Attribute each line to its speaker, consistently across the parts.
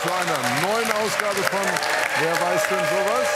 Speaker 1: zu einer neuen Ausgabe von Wer weiß denn sowas?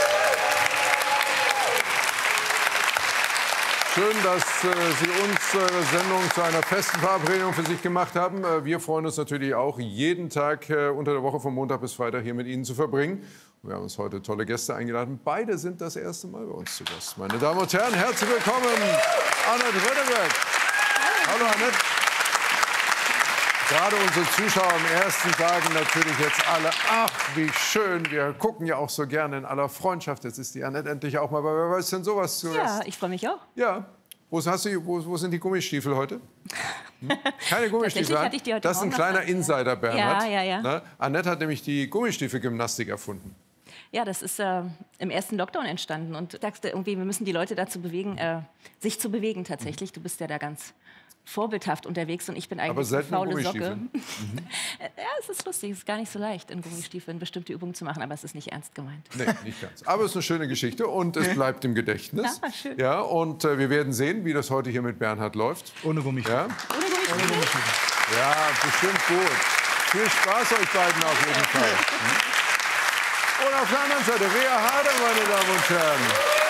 Speaker 1: Schön, dass Sie uns Sendung zu einer festen Verabredung für sich gemacht haben. Wir freuen uns natürlich auch, jeden Tag unter der Woche von Montag bis Freitag hier mit Ihnen zu verbringen. Wir haben uns heute tolle Gäste eingeladen. Beide sind das erste Mal bei uns zu Gast. Meine Damen und Herren, herzlich willkommen, Annette Rödeberg. Hallo, Annette. Gerade unsere Zuschauer am ersten Tagen natürlich jetzt alle, ach, wie schön. Wir gucken ja auch so gerne in aller Freundschaft. Jetzt ist die Annette endlich auch mal bei Wer weiß denn sowas zu Gast.
Speaker 2: Ja, ich freue mich auch.
Speaker 1: Ja. Wo sind die Gummistiefel heute? Keine Gummistiefel an. Das ist ein kleiner Insider, Bernhard.
Speaker 2: Ja.
Speaker 1: Ne? Annette hat nämlich die Gummistiefelgymnastik erfunden.
Speaker 2: Ja, das ist im ersten Lockdown entstanden. Und sagst du irgendwie, wir müssen die Leute dazu bewegen, sich zu bewegen tatsächlich. Du bist ja da ganz vorbildhaft unterwegs und ich bin eigentlich eine faule Socke. Ja, es ist lustig, es ist gar nicht so leicht, in Gummistiefeln bestimmte Übungen zu machen, aber es ist nicht ernst gemeint.
Speaker 1: Nee, nicht ganz. Aber es ist eine schöne Geschichte und es bleibt im Gedächtnis.
Speaker 2: Ja, schön.
Speaker 1: Ja, und wir werden sehen, wie das heute hier mit Bernhard läuft.
Speaker 3: Ohne Gummistiefel.
Speaker 1: Ja?
Speaker 2: Ohne Gummistiefeln?
Speaker 1: Ja, bestimmt gut. Viel Spaß euch beiden auf jeden Fall. Und auf der anderen Seite, Rea Harder, meine Damen und Herren.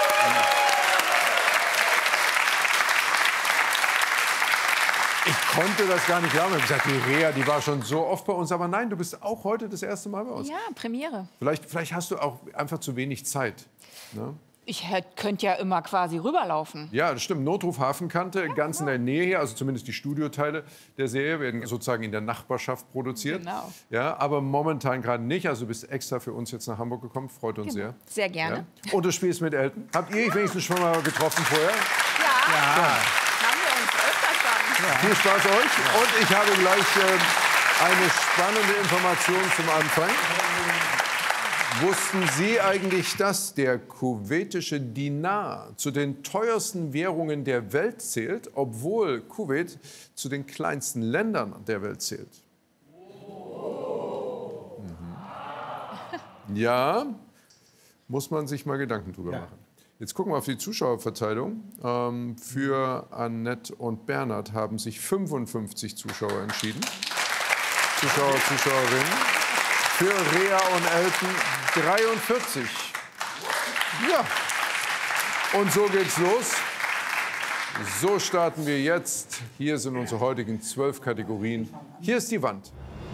Speaker 1: Ich konnte das gar nicht glauben. Ich habe gesagt, die Rea, die war schon so oft bei uns. Aber nein, du bist auch heute das erste Mal bei uns.
Speaker 2: Ja, Premiere.
Speaker 1: Vielleicht hast du auch einfach zu wenig Zeit. Ne?
Speaker 4: Ich könnte ja immer quasi rüberlaufen.
Speaker 1: Ja, das stimmt. Notruf Hafenkante, ganz in der Nähe hier. Also zumindest die Studioteile der Serie werden sozusagen in der Nachbarschaft produziert.
Speaker 4: Genau.
Speaker 1: Ja, aber momentan gerade nicht. Also du bist extra für uns jetzt nach Hamburg gekommen. Freut uns sehr.
Speaker 4: Sehr gerne.
Speaker 1: Ja. Und du spielst mit Elton. Habt ihr euch wenigstens schon mal getroffen vorher?
Speaker 4: Ja. Haben wir uns öfter schon.
Speaker 1: Ja. Viel Spaß euch. Und ich habe gleich eine spannende Information zum Anfang. Wussten Sie eigentlich, dass der kuwaitische Dinar zu den teuersten Währungen der Welt zählt, obwohl Kuwait zu den kleinsten Ländern der Welt zählt? Ja, muss man sich mal Gedanken drüber machen. Jetzt gucken wir auf die Zuschauerverteilung. Für Annette und Bernhard haben sich 55 Zuschauer entschieden. Zuschauer, Zuschauerinnen. Für Rea und Elton 43. Ja. Und so geht's los. So starten wir jetzt. Hier sind unsere heutigen 12 Kategorien. Hier ist die Wand.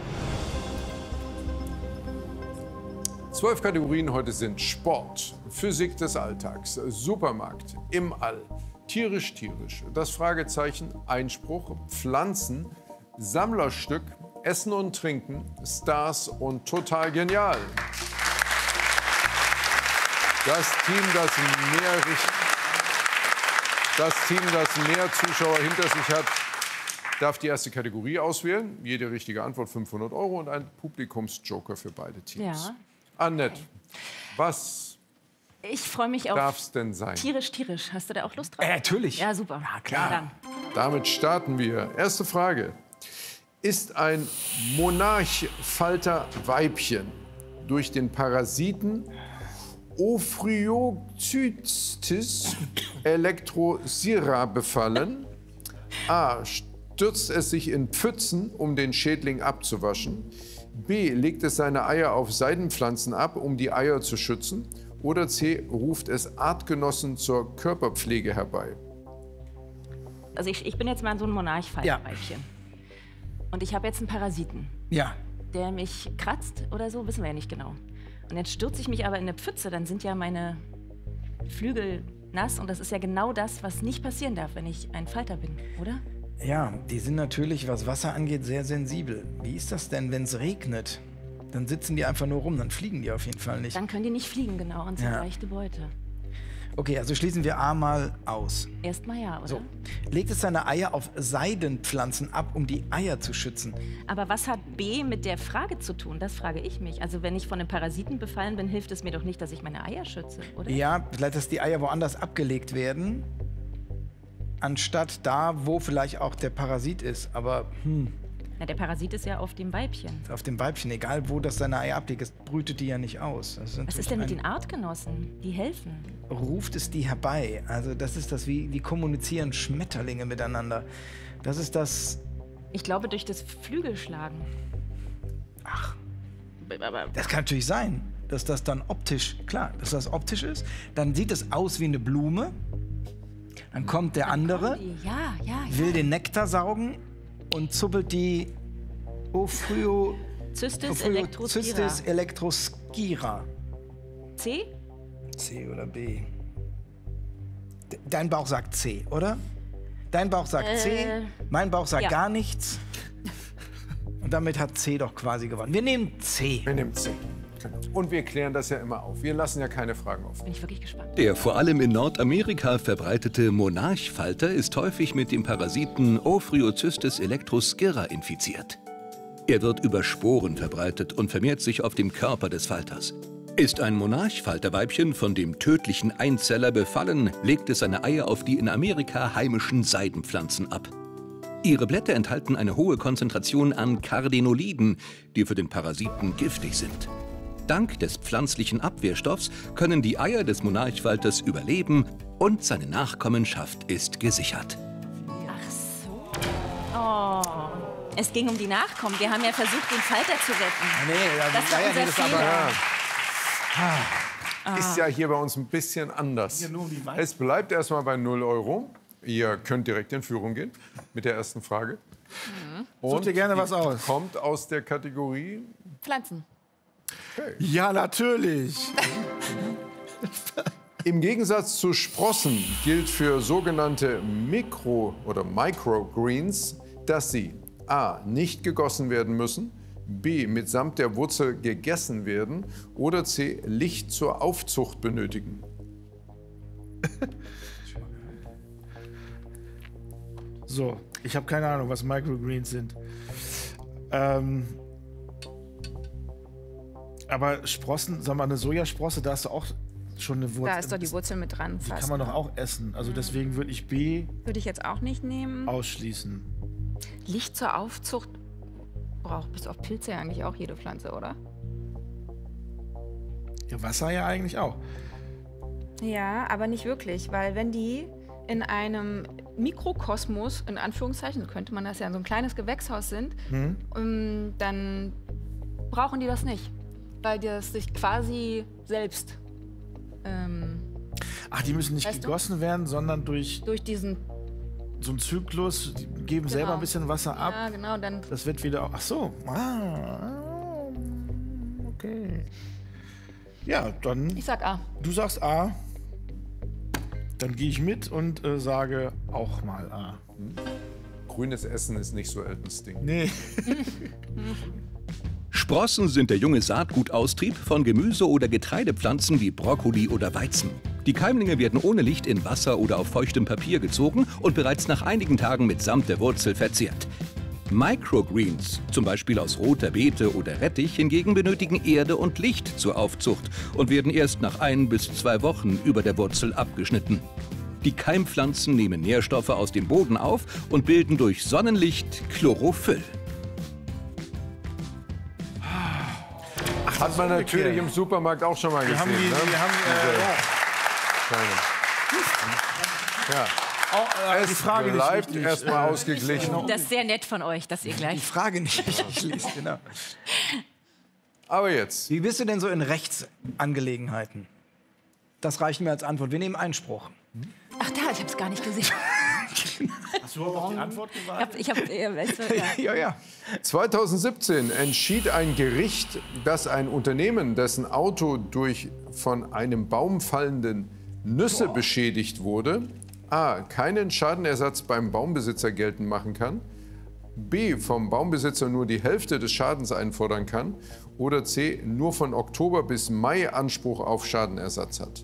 Speaker 1: 12 Kategorien heute sind Sport, Physik des Alltags, Supermarkt, im All, tierisch, das Fragezeichen, Einspruch, Pflanzen, Sammlerstück, Essen und Trinken, Stars und total genial. Das Team, das mehr Zuschauer hinter sich hat, darf die erste Kategorie auswählen. Jede richtige Antwort 500 € und ein Publikumsjoker für beide Teams.
Speaker 2: Ja.
Speaker 1: Annette, was
Speaker 2: ich freue mich auf
Speaker 1: darf's denn sein?
Speaker 2: Tierisch. Hast du da auch Lust drauf?
Speaker 3: Natürlich.
Speaker 2: Ja, super.
Speaker 3: Ja, klar.
Speaker 2: Dann.
Speaker 1: Damit starten wir. Erste Frage. Ist ein Monarchfalterweibchen durch den Parasiten Ophrioxystis electrosira befallen? A. Stürzt es sich in Pfützen, um den Schädling abzuwaschen? B. Legt es seine Eier auf Seidenpflanzen ab, um die Eier zu schützen? Oder C. Ruft es Artgenossen zur Körperpflege herbei?
Speaker 2: Also ich bin jetzt mal so ein Monarchfalterweibchen. Und ich habe jetzt einen Parasiten,
Speaker 3: Ja.
Speaker 2: der mich kratzt oder so, wissen wir ja nicht genau. Und jetzt stürze ich mich aber in eine Pfütze, dann sind ja meine Flügel nass. Und das ist ja genau das, was nicht passieren darf, wenn ich ein Falter bin, oder?
Speaker 3: Ja, die sind natürlich, was Wasser angeht, sehr sensibel. Wie ist das denn, wenn es regnet? Dann sitzen die einfach nur rum, dann fliegen die auf jeden Fall nicht.
Speaker 2: Dann können die nicht fliegen, genau, und sind
Speaker 3: Ja.
Speaker 2: leichte Beute.
Speaker 3: Okay, also schließen wir A mal aus.
Speaker 2: Erstmal ja, oder?
Speaker 3: So. Legt es seine Eier auf Seidenpflanzen ab, um die Eier zu schützen?
Speaker 2: Aber was hat B mit der Frage zu tun? Das frage ich mich. Also wenn ich von einem Parasiten befallen bin, hilft es mir doch nicht, dass ich meine Eier schütze, oder?
Speaker 3: Ja, vielleicht, dass die Eier woanders abgelegt werden, anstatt da, wo vielleicht auch der Parasit ist. Aber
Speaker 2: Na, der Parasit ist ja auf dem Weibchen.
Speaker 3: auf dem Weibchen, egal wo das seine Eier ablegt, es brütet die ja nicht aus.
Speaker 2: Was ist denn mit den Artgenossen? Die helfen.
Speaker 3: Ruft es die herbei? Also das ist das, wie kommunizieren Schmetterlinge miteinander. Das ist das...
Speaker 2: Ich glaube, durch das Flügelschlagen.
Speaker 3: Ach, Das kann natürlich sein, dass das dann optisch, klar, dass das optisch ist. Dann sieht es aus wie eine Blume. Dann kommt der andere, will den Nektar saugen und zuppelt die
Speaker 2: Cystis
Speaker 3: electrospira.
Speaker 2: C?
Speaker 3: C oder B? Dein Bauch sagt C, oder? Dein Bauch sagt C, mein Bauch sagt gar nichts. Und damit hat C doch quasi gewonnen. Wir nehmen C.
Speaker 1: Wir nehmen C. Und wir klären das ja immer auf. Wir lassen ja keine Fragen offen.
Speaker 2: Bin ich wirklich gespannt.
Speaker 5: Der vor allem in Nordamerika verbreitete Monarchfalter ist häufig mit dem Parasiten Ophriocystis electrospira infiziert. Er wird über Sporen verbreitet und vermehrt sich auf dem Körper des Falters. Ist ein Monarchfalterweibchen von dem tödlichen Einzeller befallen, legt es seine Eier auf die in Amerika heimischen Seidenpflanzen ab. Ihre Blätter enthalten eine hohe Konzentration an Cardenoliden, die für den Parasiten giftig sind. Dank des pflanzlichen Abwehrstoffs können die Eier des Monarchfalters überleben und seine Nachkommenschaft ist gesichert.
Speaker 2: Ach so. Oh. Es ging um die Nachkommen. Wir haben ja versucht, den Falter zu retten. Das war unser Fehler.
Speaker 1: Ist ja hier bei uns ein bisschen anders. Es bleibt erstmal bei 0 Euro. Ihr könnt direkt in Führung gehen mit der ersten Frage.
Speaker 3: Sucht ihr gerne was aus?
Speaker 1: Kommt aus der Kategorie
Speaker 4: Pflanzen.
Speaker 1: Okay.
Speaker 3: Ja, natürlich.
Speaker 1: Im Gegensatz zu Sprossen gilt für sogenannte oder Microgreens, dass sie a. nicht gegossen werden müssen, b. mitsamt der Wurzel gegessen werden oder c. Licht zur Aufzucht benötigen.
Speaker 6: So, ich habe keine Ahnung, was Microgreens sind. Aber Sprossen, sag mal, eine Sojasprosse, da hast du auch schon eine Wurzel.
Speaker 4: Da ist doch die Wurzel mit dran.
Speaker 6: Die kann man doch auch essen. Also deswegen würde ich B
Speaker 4: Würde ich jetzt auch nicht nehmen.
Speaker 6: ausschließen.
Speaker 4: Licht zur Aufzucht braucht bis auf Pilze ja eigentlich auch jede Pflanze, oder?
Speaker 6: Ja, Wasser ja eigentlich auch.
Speaker 4: Ja, aber nicht wirklich, weil wenn die in einem Mikrokosmos, in Anführungszeichen, könnte man das ja, in so ein kleines Gewächshaus sind, dann brauchen die das nicht, weil das sich quasi selbst
Speaker 6: Ach, die müssen nicht gegossen werden, sondern durch
Speaker 4: diesen
Speaker 6: so einen Zyklus, die geben selber ein bisschen Wasser ab.
Speaker 4: Ja, genau, dann
Speaker 6: Das wird wieder. Ach so. Okay. Ja, dann.
Speaker 4: ich sag A.
Speaker 6: Du sagst A. Dann gehe ich mit und sage auch mal A.
Speaker 1: Grünes Essen ist nicht so Eltons Ding.
Speaker 6: Nee.
Speaker 5: Sprossen sind der junge Saatgutaustrieb von Gemüse- oder Getreidepflanzen wie Brokkoli oder Weizen. Die Keimlinge werden ohne Licht in Wasser oder auf feuchtem Papier gezogen und bereits nach einigen Tagen mitsamt der Wurzel verzehrt. Microgreens, zum Beispiel aus roter Beete oder Rettich, hingegen benötigen Erde und Licht zur Aufzucht und werden erst nach 1 bis 2 Wochen über der Wurzel abgeschnitten. Die Keimpflanzen nehmen Nährstoffe aus dem Boden auf und bilden durch Sonnenlicht Chlorophyll.
Speaker 1: Hat man natürlich im Supermarkt auch schon mal gesehen. Es
Speaker 6: die Frage
Speaker 1: bleibt
Speaker 6: nicht
Speaker 1: erstmal ausgeglichen.
Speaker 2: Das ist sehr nett von euch, dass ihr
Speaker 3: Die
Speaker 2: gleich...
Speaker 3: Frage nicht richtig liest, genau.
Speaker 1: Aber jetzt.
Speaker 3: Wie bist du denn so in Rechtsangelegenheiten? Das reicht mir als Antwort. Wir nehmen Einspruch.
Speaker 2: Ach da, ich hab's gar nicht gesehen.
Speaker 6: Hast du überhaupt auf die Antwort gewartet?
Speaker 3: Ja.
Speaker 1: 2017 entschied ein Gericht, dass ein Unternehmen, dessen Auto durch von einem Baum fallenden Nüsse beschädigt wurde, a. keinen Schadenersatz beim Baumbesitzer geltend machen kann, b. vom Baumbesitzer nur die Hälfte des Schadens einfordern kann oder c. nur von Oktober bis Mai Anspruch auf Schadenersatz hat.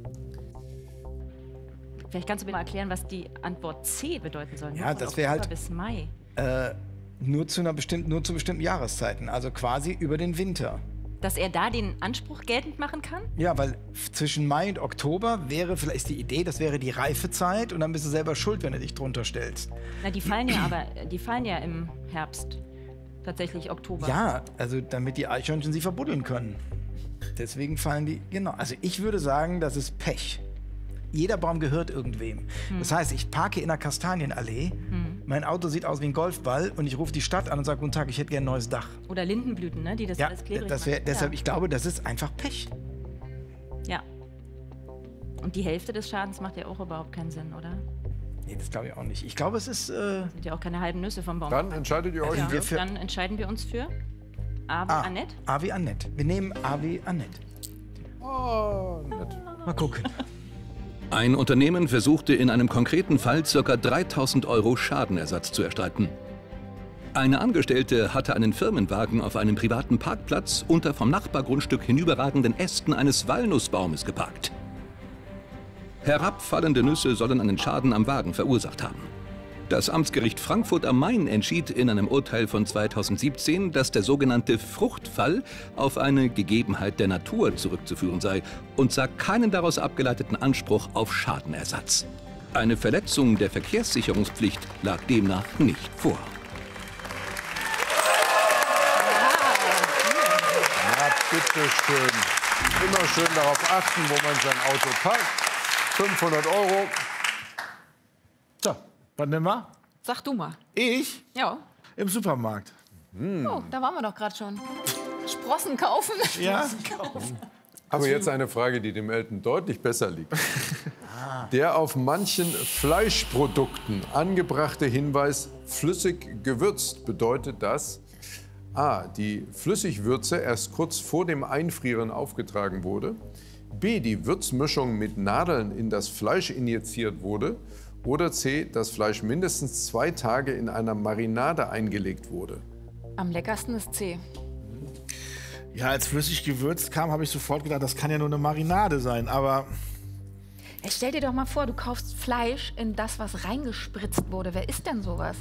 Speaker 2: Vielleicht kannst du mir mal erklären, was die Antwort C bedeuten soll.
Speaker 3: Ja, das wäre halt
Speaker 2: bis Mai.
Speaker 3: nur zu bestimmten Jahreszeiten, also quasi über den Winter.
Speaker 2: Dass er da den Anspruch geltend machen kann?
Speaker 3: Ja, weil zwischen Mai und Oktober wäre vielleicht die Idee, das wäre die Reifezeit und dann bist du selber schuld, wenn du dich drunter stellst.
Speaker 2: Na, die fallen ja im Herbst. Tatsächlich Oktober.
Speaker 3: Ja, also damit die Eichhörnchen sie verbuddeln können. Deswegen fallen die, genau. Also ich würde sagen, das ist Pech. Jeder Baum gehört irgendwem. Das heißt, ich parke in einer Kastanienallee, mein Auto sieht aus wie ein Golfball und ich rufe die Stadt an und sage, guten Tag, ich hätte gerne ein neues Dach.
Speaker 2: Oder Lindenblüten, ne? Die das alles klebrig machen.
Speaker 3: Deshalb, ich glaube, das ist einfach Pech.
Speaker 2: Ja. Und die Hälfte des Schadens macht ja auch überhaupt keinen Sinn, oder?
Speaker 3: Nee, das glaube ich auch nicht. Ich glaube, es ist...
Speaker 2: Das sind ja auch keine halben Nüsse vom Baum.
Speaker 1: Dann entscheidet ihr euch für?
Speaker 2: Dann entscheiden wir uns für A wie Annette.
Speaker 3: A wie Annette. Wir nehmen A wie Annette.
Speaker 1: Oh, nett.
Speaker 3: Mal gucken.
Speaker 5: Ein Unternehmen versuchte in einem konkreten Fall ca. 3.000 € Schadenersatz zu erstreiten. Eine Angestellte hatte einen Firmenwagen auf einem privaten Parkplatz unter vom Nachbargrundstück hinüberragenden Ästen eines Walnussbaumes geparkt. Herabfallende Nüsse sollen einen Schaden am Wagen verursacht haben. Das Amtsgericht Frankfurt am Main entschied in einem Urteil von 2017, dass der sogenannte Fruchtfall auf eine Gegebenheit der Natur zurückzuführen sei und sah keinen daraus abgeleiteten Anspruch auf Schadenersatz. Eine Verletzung der Verkehrssicherungspflicht lag demnach nicht vor.
Speaker 1: Na, bitteschön. Immer schön darauf achten, wo man sein Auto parkt. 500 €.
Speaker 6: So, wann nehmen wir?
Speaker 4: Sag du mal.
Speaker 6: Ich?
Speaker 4: Ja.
Speaker 6: Im Supermarkt.
Speaker 4: Oh, da waren wir doch gerade schon. Sprossen kaufen.
Speaker 6: Ja.
Speaker 1: Aber jetzt eine Frage, die dem Elton deutlich besser liegt. Der auf manchen Fleischprodukten angebrachte Hinweis flüssig gewürzt bedeutet, dass a. die Flüssigwürze erst kurz vor dem Einfrieren aufgetragen wurde, b. die Würzmischung mit Nadeln in das Fleisch injiziert wurde oder c. das Fleisch mindestens 2 Tage in einer Marinade eingelegt wurde.
Speaker 4: Am leckersten ist C.
Speaker 6: Ja, als flüssig gewürzt kam, habe ich sofort gedacht, das kann ja nur eine Marinade sein, aber...
Speaker 4: Hey, stell dir doch mal vor, du kaufst Fleisch in das, was reingespritzt wurde. Wer isst denn sowas?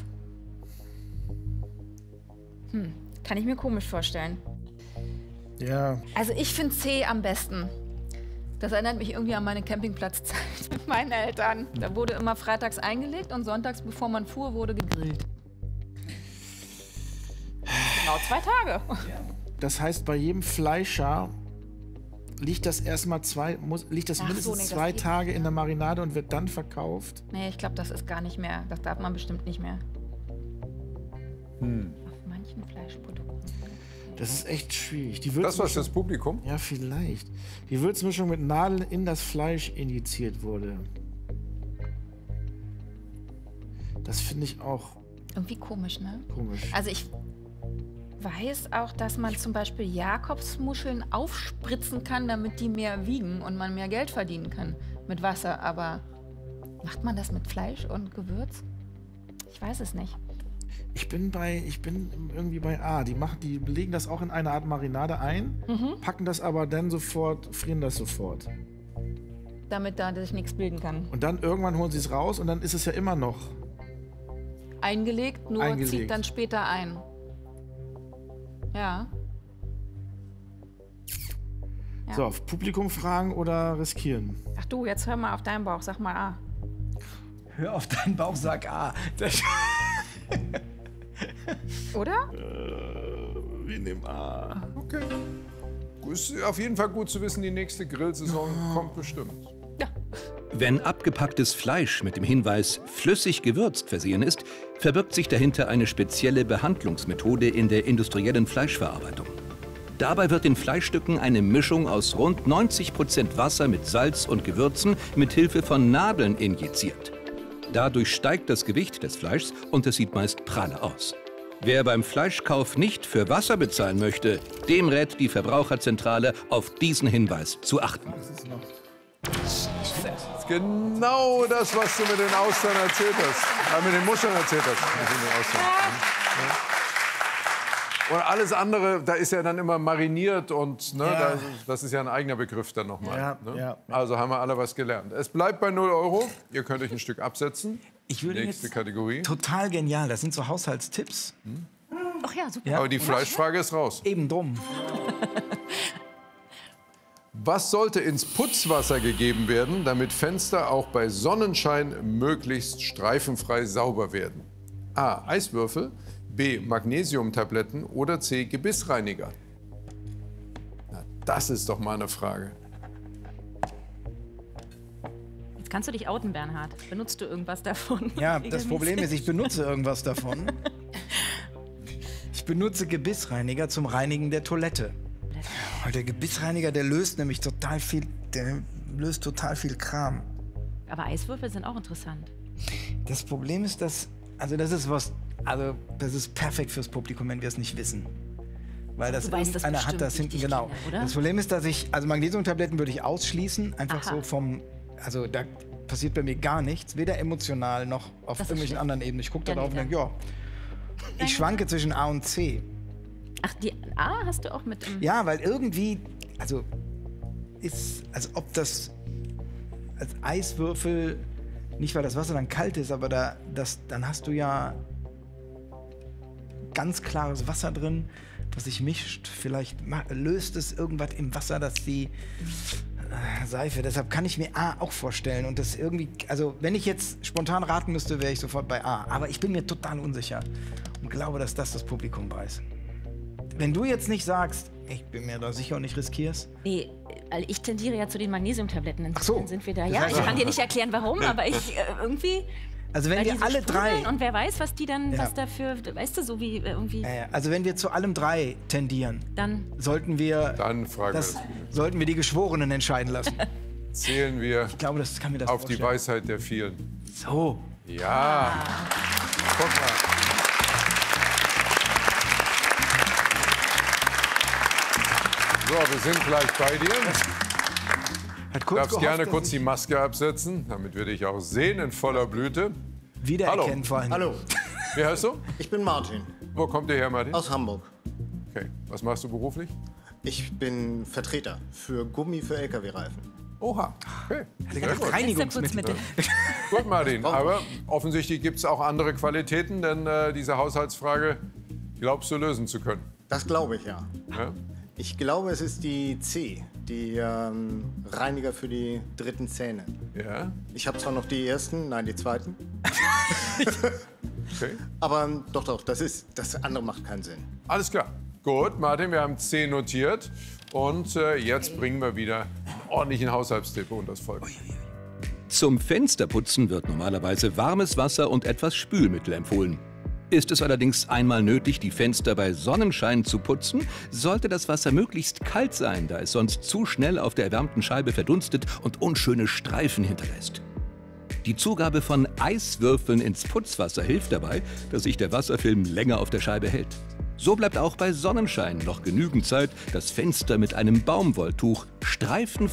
Speaker 4: Kann ich mir komisch vorstellen.
Speaker 6: Ja.
Speaker 4: Also ich finde C am besten. Das erinnert mich irgendwie an meine Campingplatzzeit mit meinen Eltern. Da wurde immer freitags eingelegt und sonntags, bevor man fuhr, wurde gegrillt. Genau 2 Tage.
Speaker 6: Das heißt, bei jedem Fleischer liegt das erstmal mindestens 2 Tage in der Marinade und wird dann verkauft?
Speaker 4: Nee, ich glaube, das ist gar nicht mehr. Das darf man bestimmt nicht mehr. Auf manchen Fleischprodukten.
Speaker 6: Das ist echt schwierig.
Speaker 1: Das war fürs Publikum?
Speaker 6: Ja, vielleicht. Die Würzmischung mit Nadeln in das Fleisch injiziert wurde. Das finde ich auch
Speaker 4: irgendwie komisch, ne?
Speaker 6: Komisch.
Speaker 4: Also ich weiß auch, dass man zum Beispiel Jakobsmuscheln aufspritzen kann, damit die mehr wiegen und man mehr Geld verdienen kann mit Wasser. Aber macht man das mit Fleisch und Gewürz? Ich weiß es nicht.
Speaker 6: Ich bin irgendwie bei A. Die legen das auch in eine Art Marinade ein, packen das aber dann sofort, frieren das sofort.
Speaker 4: Damit da sich nichts bilden kann.
Speaker 6: Und dann irgendwann holen sie es raus und dann ist es ja immer noch
Speaker 4: eingelegt, nur zieht dann später ein. Ja.
Speaker 6: So, auf Publikum fragen oder riskieren?
Speaker 4: Ach du, jetzt hör mal auf deinen Bauch, sag mal A.
Speaker 3: Hör auf deinen Bauch, sag A.
Speaker 4: Oder?
Speaker 6: Wir nehmen A.
Speaker 1: Okay. Ist auf jeden Fall gut zu wissen, die nächste Grillsaison kommt bestimmt.
Speaker 4: Ja.
Speaker 5: Wenn abgepacktes Fleisch mit dem Hinweis flüssig gewürzt versehen ist, verbirgt sich dahinter eine spezielle Behandlungsmethode in der industriellen Fleischverarbeitung. Dabei wird in Fleischstücken eine Mischung aus rund 90% Wasser mit Salz und Gewürzen mit Hilfe von Nadeln injiziert. Dadurch steigt das Gewicht des Fleischs und es sieht meist pralle aus. Wer beim Fleischkauf nicht für Wasser bezahlen möchte, dem rät die Verbraucherzentrale, auf diesen Hinweis zu achten.
Speaker 1: Das ist genau das, was du mit den Austern erzählt hast. Mit den Muscheln erzählt hast. Und alles andere, da ist ja dann immer mariniert und das ist ja ein eigener Begriff dann nochmal.
Speaker 6: Ja,
Speaker 1: ne?
Speaker 6: ja.
Speaker 1: Also haben wir alle was gelernt. Es bleibt bei 0 €. Ihr könnt euch ein Stück absetzen.
Speaker 3: Ich würde
Speaker 1: Nächste
Speaker 3: jetzt
Speaker 1: Kategorie.
Speaker 3: total genial. Das sind so Haushaltstipps.
Speaker 2: Ach ja, super.
Speaker 3: Ja.
Speaker 1: Aber die Fleischfrage ist raus.
Speaker 3: Eben drum.
Speaker 1: Was sollte ins Putzwasser gegeben werden, damit Fenster auch bei Sonnenschein möglichst streifenfrei sauber werden? A. Eiswürfel, B. Magnesiumtabletten oder C. Gebissreiniger? Na, das ist doch mal eine Frage.
Speaker 2: Jetzt kannst du dich outen, Bernhard. Benutzt du irgendwas davon?
Speaker 3: Ja, das Problem ist, ich benutze irgendwas davon. Ich benutze Gebissreiniger zum Reinigen der Toilette. Weil der Gebissreiniger, der löst nämlich total viel Kram.
Speaker 2: Aber Eiswürfel sind auch interessant.
Speaker 3: Das Problem ist, das ist perfekt fürs Publikum, wenn wir es nicht wissen. Weil das einer hat das hinten, genau. Kenne, oder? Das Problem ist, dass Magnesiumtabletten würde ich ausschließen, einfach so also da passiert bei mir gar nichts, weder emotional noch auf irgendwelchen anderen Ebenen. Ich gucke da drauf und denke, ja, ich schwanke zwischen A und C.
Speaker 2: Ach, die A hast du auch mit im...
Speaker 3: Ja, weil irgendwie, ist, als ob das als Eiswürfel, nicht weil das Wasser dann kalt ist, aber dann hast du ja ganz klares Wasser drin, was sich mischt. Vielleicht löst es irgendwas im Wasser, dass die Seife, deshalb kann ich mir A auch vorstellen und das irgendwie, also wenn ich jetzt spontan raten müsste, wäre ich sofort bei A, aber ich bin mir total unsicher und glaube, dass das Publikum weiß. Wenn du jetzt nicht sagst, ich bin mir da sicher und ich riskier's.
Speaker 2: Nee, ich tendiere ja zu den Magnesiumtabletten.
Speaker 3: Insofern
Speaker 2: sind wir da. Ja, ich kann dir nicht erklären, warum, aber ich irgendwie...
Speaker 3: Also wenn wir alle drei...
Speaker 2: Und wer weiß, was die dann, was dafür, weißt du, so wie irgendwie...
Speaker 3: Also wenn wir zu allem 3 tendieren,
Speaker 2: dann
Speaker 3: sollten wir...
Speaker 1: Dann
Speaker 3: sollten wir die Geschworenen entscheiden lassen.
Speaker 1: Zählen wir
Speaker 3: ich glaube, das kann mir das
Speaker 1: auf
Speaker 3: vorstellen.
Speaker 1: Die Weisheit der vielen.
Speaker 3: So.
Speaker 1: Ja. Guck mal. So, wir sind gleich bei dir. Du darfst gerne kurz die Maske absetzen, damit wir dich auch sehen in voller Blüte.
Speaker 3: Wiedererkennen vor allem.
Speaker 7: Hallo,
Speaker 1: Wie heißt du?
Speaker 7: ich bin Martin
Speaker 1: Wo kommt ihr her, Martin?
Speaker 7: aus Hamburg.
Speaker 1: Okay. Was machst du beruflich?
Speaker 7: Ich bin Vertreter für Gummi für LKW-Reifen.
Speaker 1: Oha. Okay.
Speaker 3: Reinigungsmittel.
Speaker 1: Gut, Martin. Aber offensichtlich gibt es auch andere Qualitäten, denn diese Haushaltsfrage glaubst du lösen zu können.
Speaker 7: Das glaube ich, ja.
Speaker 1: Ja?
Speaker 7: Ich glaube, es ist die C, die Reiniger für die 3. Zähne.
Speaker 1: Ja.
Speaker 7: Ich habe zwar noch die ersten, nein, die zweiten.
Speaker 1: Okay.
Speaker 7: Aber doch, das andere macht keinen Sinn.
Speaker 1: Alles klar. Gut, Martin, wir haben C notiert. Und jetzt bringen wir wieder einen ordentlichen Haushaltstipp und das Volk.
Speaker 5: Zum Fensterputzen wird normalerweise warmes Wasser und etwas Spülmittel empfohlen. Ist es allerdings einmal nötig, die Fenster bei Sonnenschein zu putzen, sollte das Wasser möglichst kalt sein, da es sonst zu schnell auf der erwärmten Scheibe verdunstet und unschöne Streifen hinterlässt. Die Zugabe von Eiswürfeln ins Putzwasser hilft dabei, dass sich der Wasserfilm länger auf der Scheibe hält. So bleibt auch bei Sonnenschein noch genügend Zeit, das Fenster mit einem Baumwolltuch streifenfrei